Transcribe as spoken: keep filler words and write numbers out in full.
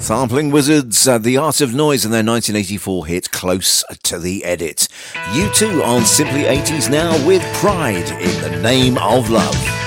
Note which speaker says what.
Speaker 1: Sampling Wizards, uh, The Art of Noise, and their nineteen eighty-four hit Close to the Edit. U two on Simply eighties now with Pride in the Name of Love.